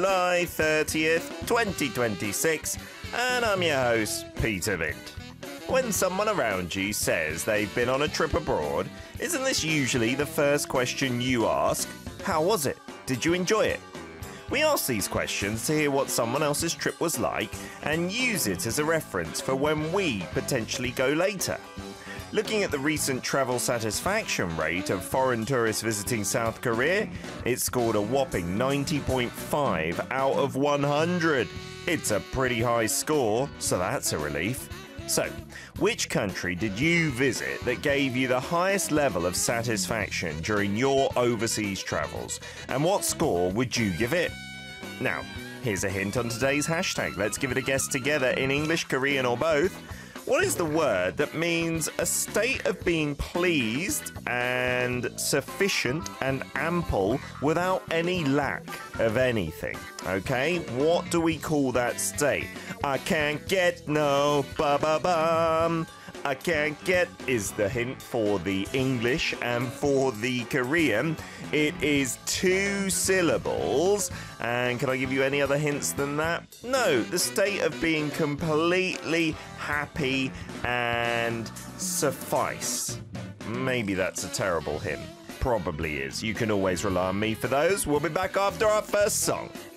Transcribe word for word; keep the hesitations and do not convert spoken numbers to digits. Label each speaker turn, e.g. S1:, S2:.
S1: July thirtieth, twenty twenty-six, and I'm your host, Peter Vint. When someone around you says they've been on a trip abroad, isn't this usually the first question you ask? How was it? Did you enjoy it? We ask these questions to hear what someone else's trip was like and use it as a reference for when we potentially go later. Looking at the recent travel satisfaction rate of foreign tourists visiting South Korea, it scored a whopping ninety point five out of one hundred. It's a pretty high score, so that's a relief. So, which country did you visit that gave you the highest level of satisfaction during your overseas travels? And what score would you give it? Now, here's a hint on today's hashtag. Let's give it a guess together in English, Korean, or both. What is the word that means a state of being pleased and sufficient and ample without any lack of anything? Okay, what do we call that state? I can't get no ba-ba-bum. I can't get is the hint for the English, and for the Korean, it is two syllables. And can I give you any other hints than that? No, the state of being completely happy and suffice. Maybe that's a terrible hint. Probably is. You can always rely on me for those. We'll be back after our first song.